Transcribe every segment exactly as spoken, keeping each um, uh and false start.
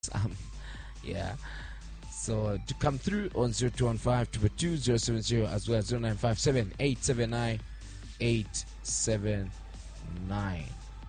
Um, yeah. So to come through on zero two one five two two zero seven zero as well as zero nine five seven eight seven nine eight seven nine.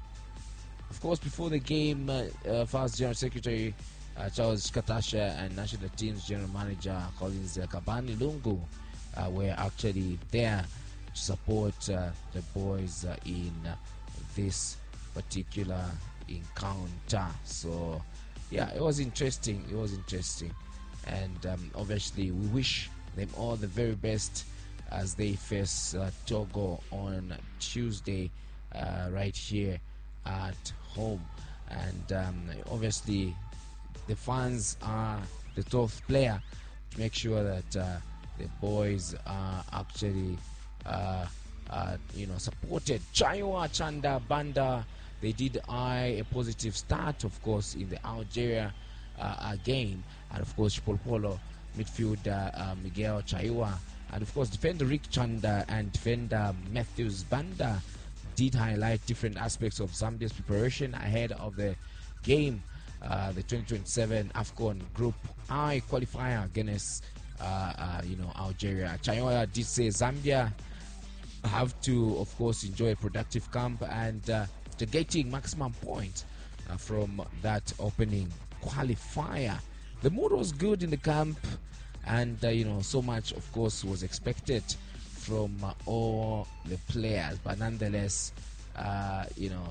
Of course, before the game, uh, uh, F A S General Secretary uh, Charles Katasha and National Team's General Manager Collins uh, Kabani Lungu uh, were actually there to support uh, the boys uh, in uh, this particular encounter. So, yeah, it was interesting. It was interesting. And um, obviously, we wish them all the very best as they face uh, Togo on Tuesday, uh, right here at home. And um, obviously, the fans are the twelfth player to make sure that uh, the boys are actually, uh, uh, you know, supported. Chaiwa Chanda Banda, they did eye a positive start, of course, in the Algeria uh, game. And of course, Chipolopolo midfielder uh, Miguel Chaiwa, and of course, defender Rick Chanda and defender Matthews Banda did highlight different aspects of Zambia's preparation ahead of the game, uh, the twenty twenty-seven AFCON Group I qualifier against, uh, uh, you know, Algeria. Chaiwa did say Zambia have to, of course, enjoy a productive camp and uh, to getting maximum points uh, from that opening qualifier. The mood was good in the camp, and uh, you know, so much, of course, was expected from uh, all the players, but nonetheless, uh, you know,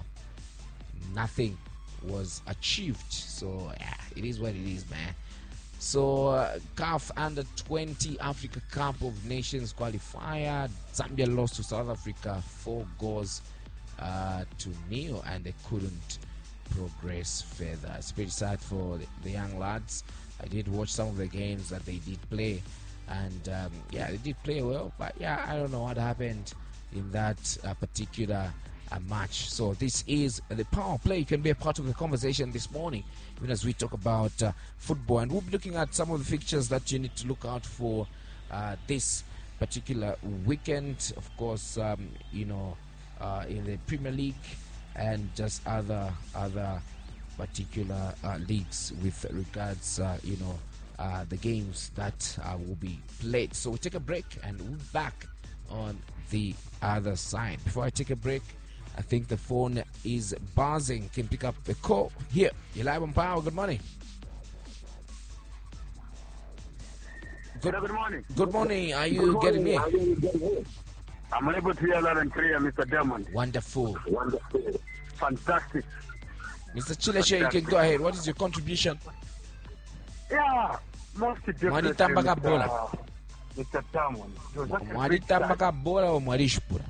nothing was achieved. So yeah, it is what it is, man. So uh, C A F Under twenty Africa Cup of Nations qualifier, Zambia lost to South Africa four goals uh, to nil, and they couldn't progress further. It's pretty sad for the, the young lads. I did watch some of the games that they did play, and um, yeah, they did play well, but yeah, I don't know what happened in that uh, particular uh, match. So this is the Power Play. You can be a part of the conversation this morning, even as we talk about uh, football, and we'll be looking at some of the fixtures that you need to look out for uh, this particular weekend. Of course, um, you know, uh, in the Premier League and just other other particular uh, leagues with regards, uh, you know, uh, the games that uh, will be played. So we take a break and we'll be back on the other side. Before I take a break, I think the phone is buzzing. Can pick up the call here. You're live on Power. Good morning. Good, good morning. Good morning. Are you good getting me? I'm able to hear loud and clear, Mister Diamond. Wonderful. Wonderful. Fantastic. Mister Chileshe, you can go ahead. What is your contribution? Yeah, most definitely, Mister Bola. Mister Diamond. Mwaritamba kabola or mwarishpura?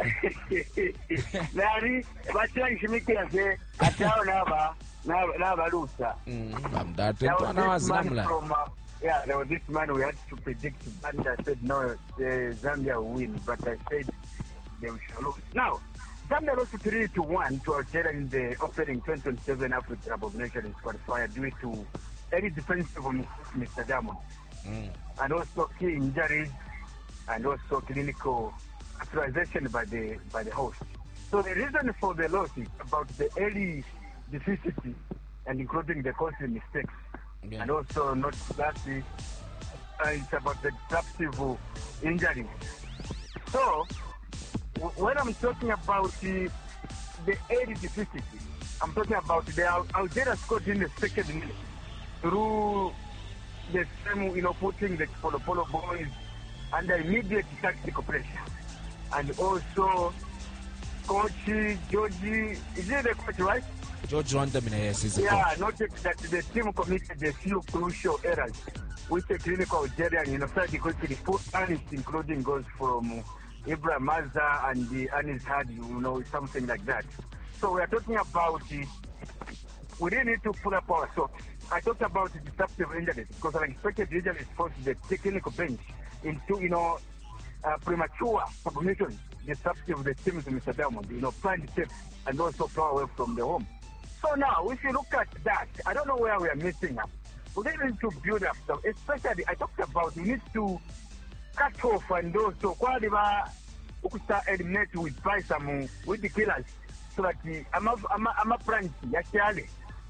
Nari, batang shimiki ase, atao naba, naba lusa. Hmm, that one was Namla. Yeah, there was this man we had to predict, and I said no, the Zambia will win, but I said they will lose. Now, Zambia lost three to one to Algeria in the opening twenty twenty-seven Africa Cup of Nations qualifier due to early defensive on Mister Diamond, mm. and also key injuries and also clinical authorization by the by the host. So the reason for the loss is about the early deficiency and including the costly mistakes. Yeah. And also, not lastly, uh, it's about the disruptive injuries. So, w- when I'm talking about the, the early deficiency, I'm talking about the Al- Algeria scored in the second minute through the same, you know, putting the Polo Polo boys under immediate tactical pressure. And also, Coach Georgie, is he the coach, right? George Rondamina, yes, is yeah, noted that the team committed a few crucial errors, which a clinical Algerian, you know, started quickly put punished, including goals from Ibrahim Maza and the Anis had, you know, something like that. So we are talking about, uh, we really need to pull up our socks. I talked about the disruptive injuries because unexpected injuries forced the technical bench into, you know, uh, premature submission, disruptive the teams, Mister Diamond, you know, planned steps and also far away from the home. So now, if you look at that, I don't know where we are missing up. We need to build up stuff, especially, I talked about, we need to cut off and also, qualifier, we could start eliminate with by some, with the killers, so that the, I'm a, I'm a, I'm a branch, actually,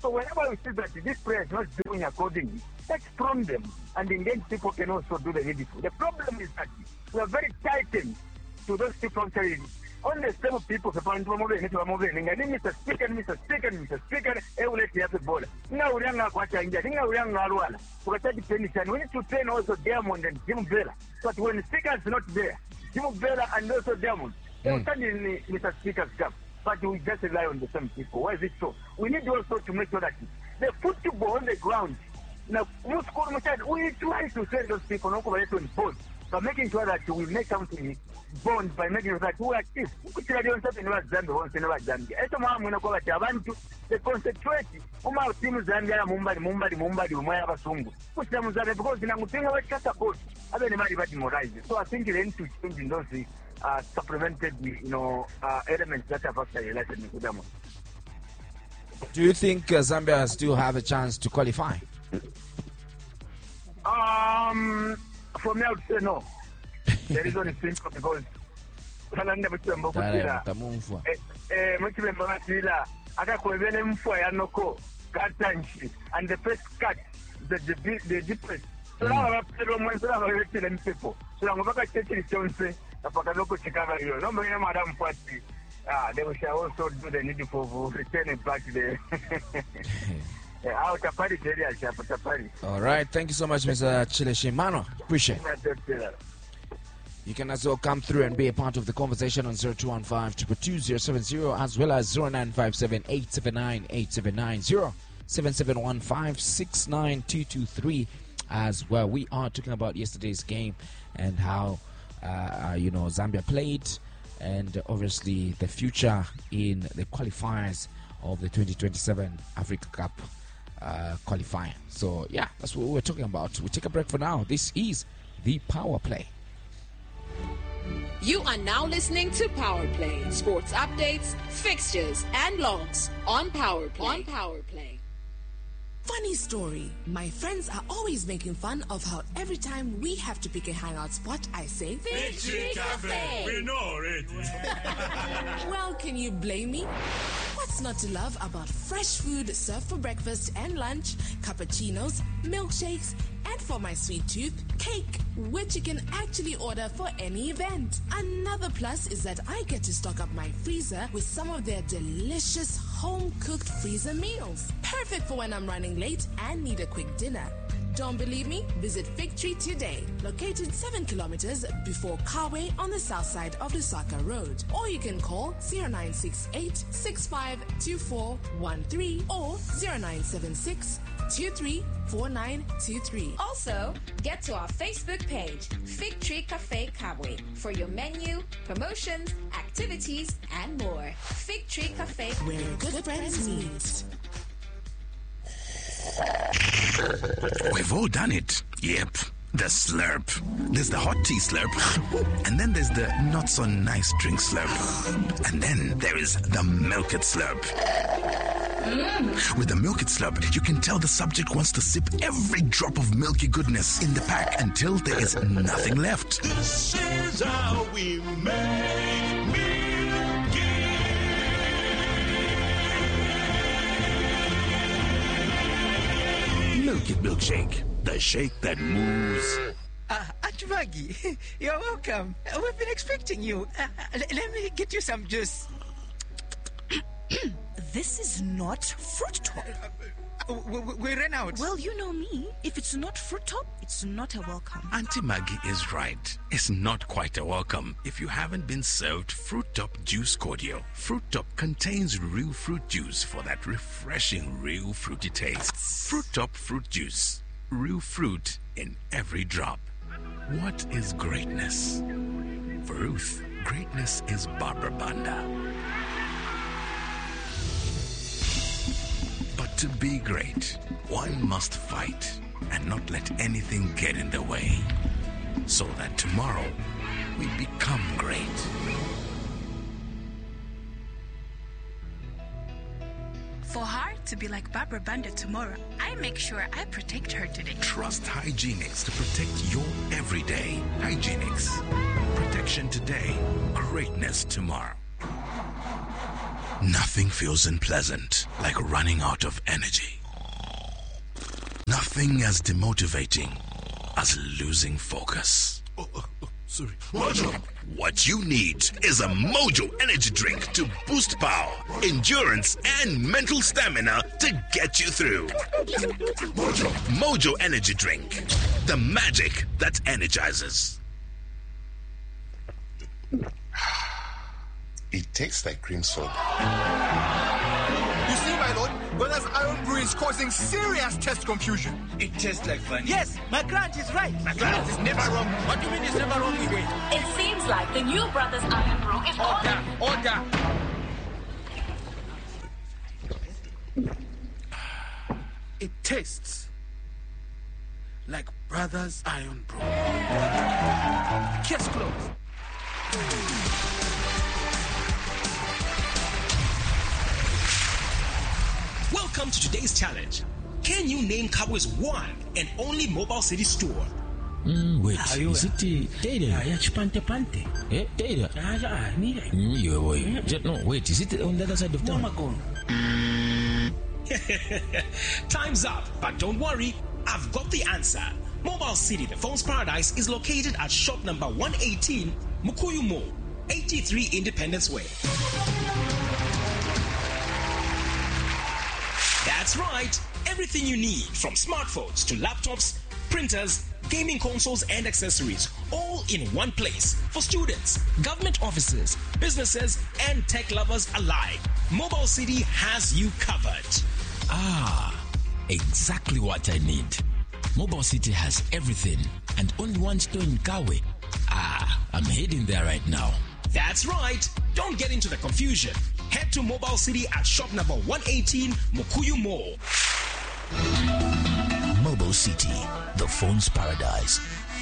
So whenever we see that this player is not doing accordingly, let's prune them, and then people can also do the needful. The problem is that we are very tightened to those people saying, on the same people, the point to move in, to move in, and then Mister Speaker, Mister Speaker, Mister Speaker, they will let you have the ball. Now we are not watching, I think we are not one. We need to train also Diamond and Jim Vela. But when the speaker is not there, Jim Vela and also Diamond, they will stand in Mister Speaker's camp. But we just rely on the same people. Why is it so? We need also to make sure that the football on the ground. Now, we try to send those people not over to impose, but making sure that we make something bond by making sure that we are this. We don't have any Zambia once in a Zambia. Eto mama mwana kwa abantu the concentrate. Uma timu Zambia Mumbai Mumbai Mumbai Umaya Basungu. Which them Zambia because in Amutinga we can't support. I don't know about moralize. So I think they need to change in those uh, supplemented, you know, uh, elements that have actually elected in Kudama. Do you think uh, Zambia still have a chance to qualify? Um, for me, I would say no. The reason is simple because Kalanda Mutumbo Kutila, eh, Mutumbo Kutila, Akakwebele Mfwa Yanoko, Katanchi, and the first cut, the the the deepest. So now I have to remind you of the people. So I'm going to take it to say, Apakaloco Chicago, no, Madam Patti. Ah, they will also do the needful for returning back to the. All right, thank you so much, Mister Chile Shimano. Appreciate it. You can as well come through and be a part of the conversation on zero two one five two two zero seven zero as well as zero nine five seven eight seven nine eight seven nine zero seven seven one five six nine two two three as well. We are talking about yesterday's game and how uh, you know Zambia played, and obviously the future in the qualifiers of the twenty twenty-seven Africa Cup uh, qualifier. So yeah, that's what we're talking about. We take a break for now. This is the Power Play. You are now listening to Power Play. Sports updates, fixtures, and logs on Power Play. On Power Play. Funny story. My friends are always making fun of how every time we have to pick a hangout spot, I say, Victory Cafe. We know already. Well, can you blame me? What's not to love about fresh food served for breakfast and lunch, cappuccinos, milkshakes, and for my sweet tooth, cake, which you can actually order for any event. Another plus is that I get to stock up my freezer with some of their delicious home-cooked freezer meals. Perfect for when I'm running late and need a quick dinner. Don't believe me? Visit Fig Tree today, located seven kilometers before Kawe on the south side of Lusaka Road. Or you can call zero nine six eight, six five two four one three or zero nine seven six, two three four nine two three. Also, get to our Facebook page, Fig Tree Cafe Kawe, for your menu, promotions, activities, and more. Fig Tree Cafe, where good, good friends meet. We've all done it. Yep. The slurp. There's the hot tea slurp. And then there's the not so nice drink slurp. And then there is the milk it slurp. Mm. With the milk it slurp, you can tell the subject wants to sip every drop of milky goodness in the pack until there is nothing left. This is how we make milky. Milk It Milkshake, the shake that moves. Uh, Aunt Maggie, you're welcome. Uh, we've been expecting you. Uh, l- let me get you some juice. This is not Fruit Top. Uh, we, we ran out. Well, you know me. If it's not Fruit Top, it's not a welcome. Auntie Maggie is right. It's not quite a welcome if you haven't been served Fruit Top Juice Cordial. Fruit Top contains real fruit juice for that refreshing, real fruity taste. Fruit Top Fruit Juice. Real fruit in every drop. What is greatness? For Ruth, greatness is Barbara Banda. But to be great, one must fight and not let anything get in the way, so that tomorrow we become great. For her to be like Barbara Banda tomorrow, I make sure I protect her today. Trust Hygienix to protect your everyday. Hygienix. Protection today, greatness tomorrow. Nothing feels unpleasant like running out of energy. Nothing as demotivating as losing focus. Oh, oh, oh, sorry. Mojo! What you need is a Mojo energy drink to boost power, endurance, and mental stamina to get you through. Mojo! Mojo energy drink. The magic that energizes. It tastes like cream soda. You see, my lord, Brothers Iron Brew is causing serious test confusion. It tastes like fun. Yes, my client is right. My client is never wrong. What do you mean it's never wrong, Igwe? It seems like the new Brothers Iron Brew is Order, order. It tastes like Brothers Iron Brew. Case closed. Welcome to today's challenge. Can you name Kabwe's one and only Mobile City store? Mm, wait, is it Data? Yeah, Chipante Pante. Eh, Data? Ah, yeah, need it. Mm, yeah, boy. Just, no, wait, is it on the other side of town? Time's up, but don't worry, I've got the answer. Mobile City, the phone's paradise, is located at shop number one eighteen, Mukuyu Mall, eighty-three Independence Way. That's right. Everything you need, from smartphones to laptops, printers, gaming consoles, and accessories, all in one place for students, government offices, businesses, and tech lovers alike. Mobile City has you covered. Ah, exactly what I need. Mobile City has everything and only one store in Kawe. Ah, I'm heading there right now. That's right. Don't get into the confusion. Head to Mobile City at shop number one eighteen, Mukuyu Mall. Mobile City, the phone's paradise.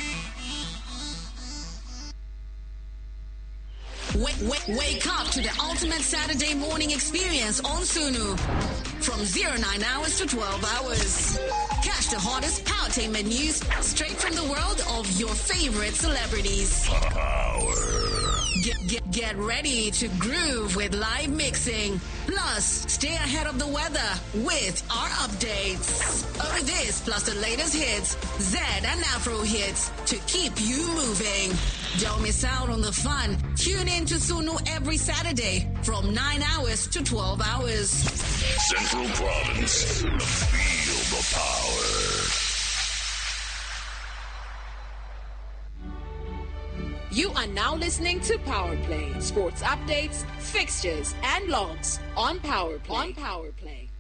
Wake, wake, wake up to the ultimate Saturday morning experience on Sunu. From zero nine hours to twelve hours. Catch the hottest powertainment news straight from the world of your favorite celebrities. Power. Get, get, get ready to groove with live mixing. Plus, stay ahead of the weather with our updates. All this plus the latest hits, Z and Afro hits to keep you moving. Don't miss out on the fun. Tune in to Sunu every Saturday from nine hours to twelve hours. Central Province. Feel the power. You are now listening to Power Play. Sports updates, fixtures, and logs on Power Play. On Power Play.